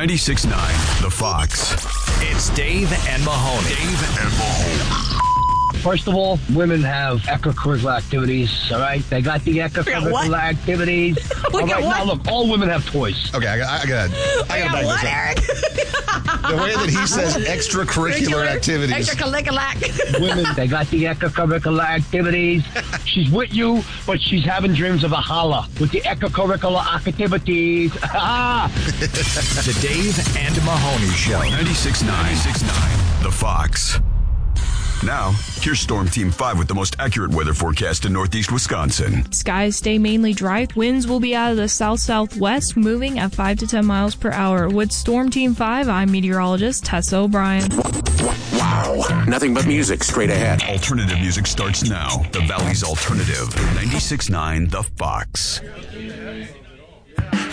96.9 The Fox. It's Dave and Mahoney. Dave and Mahoney. First of all, women have extracurricular activities, all right? They got the extracurricular activities. All right, now look, all women have toys. Okay, I got What, Eric? the way that he says extracurricular activities. Extracurricular. Women, they got the extracurricular activities. She's with you, but she's having dreams of a holla with the extracurricular activities. The Dave and Mahoney Show. 96.9 The Fox. Now, here's Storm Team 5 with the most accurate weather forecast in Northeast Wisconsin. Skies stay mainly dry. Winds will be out of the south-southwest, moving at 5 to 10 miles per hour. With Storm Team 5, I'm meteorologist Tessa O'Brien. Wow. Nothing but music straight ahead. Alternative music starts now. The Valley's Alternative. 96.9 The Fox.